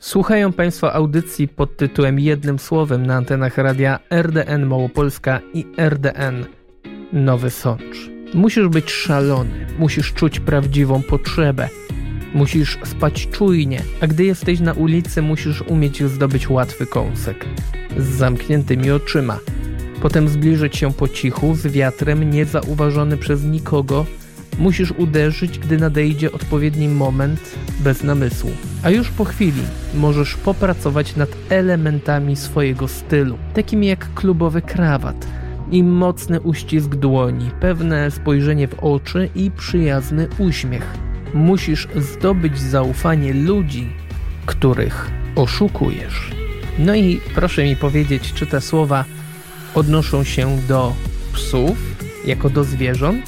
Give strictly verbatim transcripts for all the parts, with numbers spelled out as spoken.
Słuchają Państwo audycji pod tytułem Jednym Słowem na antenach radia R D N Małopolska i R D N Nowy Sącz. Musisz być szalony, musisz czuć prawdziwą potrzebę, musisz spać czujnie, a gdy jesteś na ulicy, musisz umieć zdobyć łatwy kąsek z zamkniętymi oczyma. Potem zbliżyć się po cichu, z wiatrem, niezauważony przez nikogo. Musisz uderzyć, gdy nadejdzie odpowiedni moment, bez namysłu. A już po chwili możesz popracować nad elementami swojego stylu, takimi jak klubowy krawat i mocny uścisk dłoni, pewne spojrzenie w oczy i przyjazny uśmiech. Musisz zdobyć zaufanie ludzi, których oszukujesz. No i proszę mi powiedzieć, czy te słowa odnoszą się do psów, jako do zwierząt,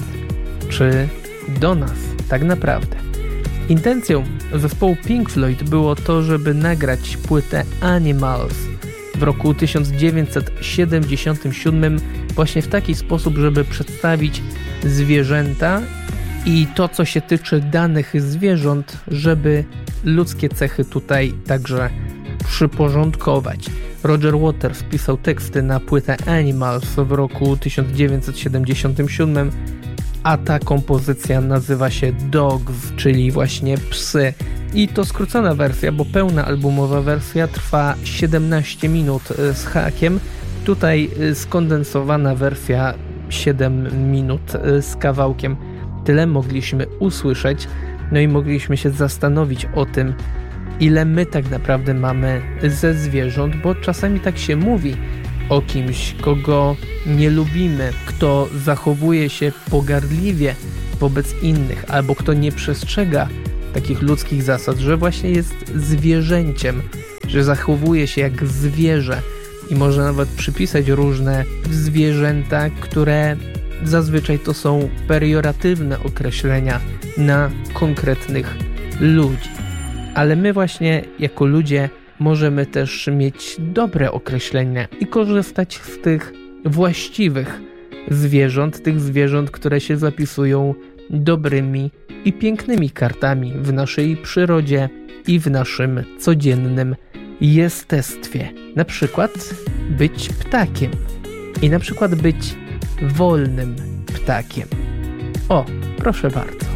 czy do nas tak naprawdę. Intencją zespołu Pink Floyd było to, żeby nagrać płytę Animals w roku tysiąc dziewięćset siedemdziesiątym siódmym właśnie w taki sposób, żeby przedstawić zwierzęta i to, co się tyczy danych zwierząt, żeby ludzkie cechy tutaj także przyporządkować. Roger Waters pisał teksty na płytę Animals w roku tysiąc dziewięćset siedemdziesiątym siódmym, a ta kompozycja nazywa się Dogs, czyli właśnie psy. I to skrócona wersja, bo pełna albumowa wersja trwa siedemnaście minut z hakiem. Tutaj skondensowana wersja siedem minut z kawałkiem. Tyle mogliśmy usłyszeć, no i mogliśmy się zastanowić o tym, ile my tak naprawdę mamy ze zwierząt, bo czasami tak się mówi o kimś, kogo nie lubimy, kto zachowuje się pogardliwie wobec innych, albo kto nie przestrzega takich ludzkich zasad, że właśnie jest zwierzęciem, że zachowuje się jak zwierzę i można nawet przypisać różne zwierzęta, które zazwyczaj to są perioratywne określenia na konkretnych ludzi. Ale my właśnie jako ludzie możemy też mieć dobre określenia i korzystać z tych właściwych zwierząt, tych zwierząt, które się zapisują dobrymi i pięknymi kartami w naszej przyrodzie i w naszym codziennym jestestwie. Na przykład być ptakiem i na przykład być wolnym ptakiem. O, proszę bardzo.